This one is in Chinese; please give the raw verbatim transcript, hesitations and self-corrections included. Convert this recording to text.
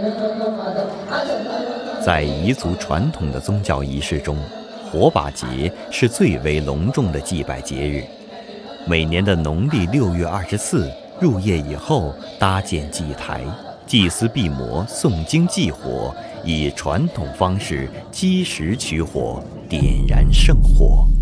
在彝族传统的宗教仪式中，火把节是最为隆重的祭拜节日。每年的农历六月二十四入夜以后，搭建祭台，祭司毕摩诵经祭火，以传统方式积石取火，点燃圣火。